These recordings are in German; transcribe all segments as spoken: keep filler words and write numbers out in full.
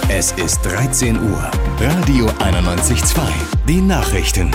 Es ist dreizehn Uhr. Radio einundneunzig Komma zwei. Die Nachrichten.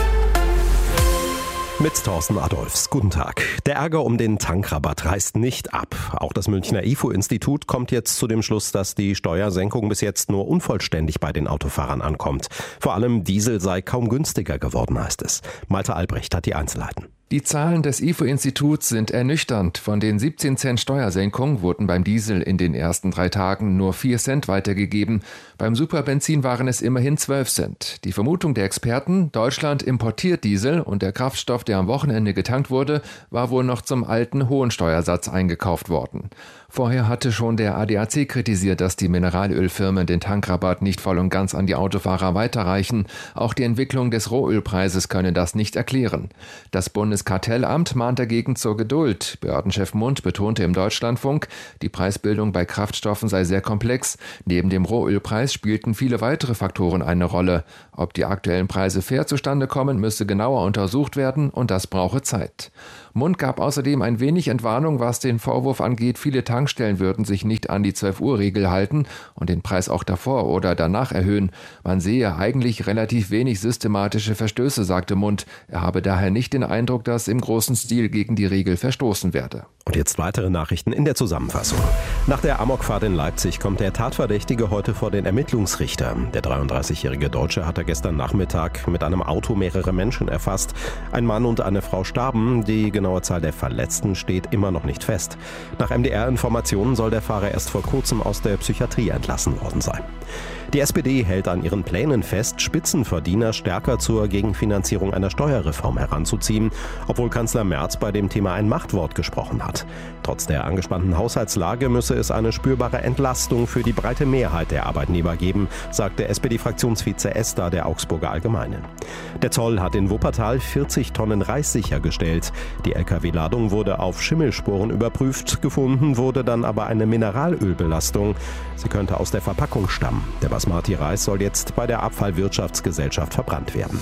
Mit Thorsten Adolfs. Guten Tag. Der Ärger um den Tankrabatt reißt nicht ab. Auch das Münchner I F O-Institut kommt jetzt zu dem Schluss, dass die Steuersenkung bis jetzt nur unvollständig bei den Autofahrern ankommt. Vor allem Diesel sei kaum günstiger geworden, heißt es. Malte Albrecht hat die Einzelheiten. Die Zahlen des I F O-Instituts sind ernüchternd. Von den siebzehn Cent Steuersenkung wurden beim Diesel in den ersten drei Tagen nur vier Cent weitergegeben. Beim Superbenzin waren es immerhin zwölf Cent. Die Vermutung der Experten, Deutschland importiert Diesel und der Kraftstoff, der am Wochenende getankt wurde, war wohl noch zum alten hohen Steuersatz eingekauft worden. Vorher hatte schon der A D A C kritisiert, dass die Mineralölfirmen den Tankrabatt nicht voll und ganz an die Autofahrer weiterreichen. Auch die Entwicklung des Rohölpreises könne das nicht erklären. Das Bundeskartellamt mahnt dagegen zur Geduld. Behördenchef Mund betonte im Deutschlandfunk, die Preisbildung bei Kraftstoffen sei sehr komplex. Neben dem Rohölpreis spielten viele weitere Faktoren eine Rolle. Ob die aktuellen Preise fair zustande kommen, müsse genauer untersucht werden und das brauche Zeit. Mund gab außerdem ein wenig Entwarnung, was den Vorwurf angeht, viele Tankstellen würden sich nicht an die zwölf Uhr Regel halten und den Preis auch davor oder danach erhöhen. Man sehe eigentlich relativ wenig systematische Verstöße, sagte Mund. Er habe daher nicht den Eindruck, dass im großen Stil gegen die Regel verstoßen werde. Und jetzt weitere Nachrichten in der Zusammenfassung. Nach der Amokfahrt in Leipzig kommt der Tatverdächtige heute vor den Ermittlungsrichter. Der dreiunddreißigjährige Deutsche hatte gestern Nachmittag mit einem Auto mehrere Menschen erfasst. Ein Mann und eine Frau starben. Die genaue Zahl der Verletzten steht immer noch nicht fest. Nach M D R-Informationen soll der Fahrer erst vor kurzem aus der Psychiatrie entlassen worden sein. Die S P D hält an ihren Plänen fest, Spitzenverdiener stärker zur Gegenfinanzierung einer Steuerreform heranzuziehen, obwohl Kanzler Merz bei dem Thema ein Machtwort gesprochen hat. Trotz der angespannten Haushaltslage müsse es eine spürbare Entlastung für die breite Mehrheit der Arbeitnehmer geben, sagte S P D-Fraktionsvize Esther der Augsburger Allgemeinen. Der Zoll hat in Wuppertal vierzig Tonnen Reis sichergestellt. Die L K W-Ladung wurde auf Schimmelspuren überprüft, gefunden wurde dann aber eine Mineralölbelastung. Sie könnte aus der Verpackung stammen. Der Basmati-Reis soll jetzt bei der Abfallwirtschaftsgesellschaft verbrannt werden.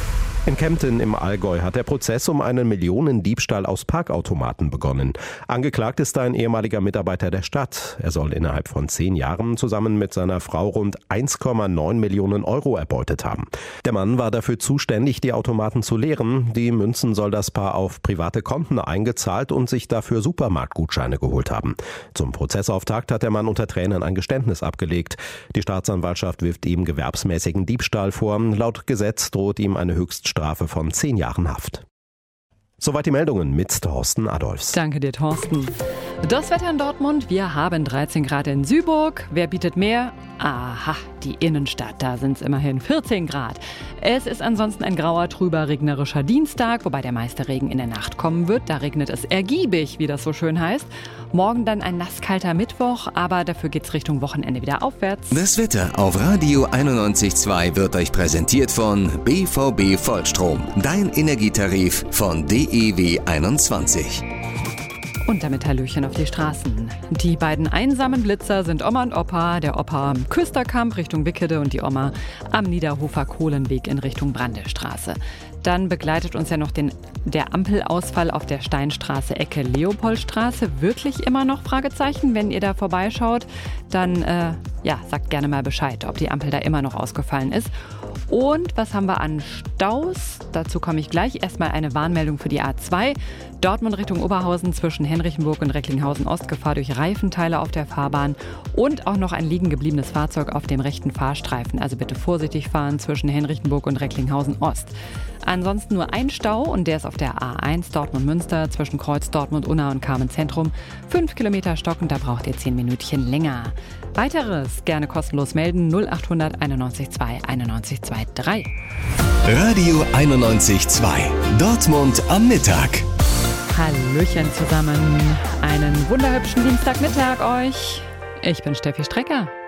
In Kempten im Allgäu hat der Prozess um einen Millionendiebstahl aus Parkautomaten begonnen. Angeklagt ist ein ehemaliger Mitarbeiter der Stadt. Er soll innerhalb von zehn Jahren zusammen mit seiner Frau rund eins Komma neun Millionen Euro erbeutet haben. Der Mann war dafür zuständig, die Automaten zu leeren. Die Münzen soll das Paar auf private Konten eingezahlt und sich dafür Supermarktgutscheine geholt haben. Zum Prozessauftakt hat der Mann unter Tränen ein Geständnis abgelegt. Die Staatsanwaltschaft wirft ihm gewerbsmäßigen Diebstahl vor. Laut Gesetz droht ihm eine Höchststrafe von zehn Jahren Haft. Soweit die Meldungen mit Thorsten Adolfs. Danke dir, Thorsten. Das Wetter in Dortmund, wir haben dreizehn Grad in Syburg. Wer bietet mehr? Aha, die Innenstadt, da sind es immerhin vierzehn Grad. Es ist ansonsten ein grauer, trüber, regnerischer Dienstag, wobei der meiste Regen in der Nacht kommen wird. Da regnet es ergiebig, wie das so schön heißt. Morgen dann ein nasskalter Mittwoch, aber dafür geht's Richtung Wochenende wieder aufwärts. Das Wetter auf Radio einundneunzig Komma zwei wird euch präsentiert von B V B Vollstrom. Dein Energietarif von D E W einundzwanzig. Und damit Hallöchen auf die Straßen. Die beiden einsamen Blitzer sind Oma und Opa. Der Opa am Küsterkamp Richtung Wickede und die Oma am Niederhofer Kohlenweg in Richtung Brandestraße. Dann begleitet uns ja noch den, der Ampelausfall auf der Steinstraße Ecke Leopoldstraße. Wirklich immer noch? Fragezeichen. Wenn ihr da vorbeischaut, dann äh, ja, sagt gerne mal Bescheid, ob die Ampel da immer noch ausgefallen ist. Und was haben wir an Staus? Dazu komme ich gleich. Erstmal eine Warnmeldung für die A zwei. Dortmund Richtung Oberhausen zwischen Henrichenburg und Recklinghausen Ost, Gefahr durch Reifenteile auf der Fahrbahn und auch noch ein liegen gebliebenes Fahrzeug auf dem rechten Fahrstreifen. Also bitte vorsichtig fahren zwischen Henrichenburg und Recklinghausen Ost. Ansonsten nur ein Stau und der ist auf der A eins Dortmund-Münster zwischen Kreuz Dortmund, Unna und Carmen-Zentrum. Fünf Kilometer stockend, da braucht ihr zehn Minütchen länger. Weiteres gerne kostenlos melden null achthundert einundneunzig zwei einundneunzig drei. Radio einundneunzig Komma zwei. Dortmund am Mittag. Hallöchen zusammen. Einen wunderhübschen Dienstagmittag euch. Ich bin Steffi Strecker.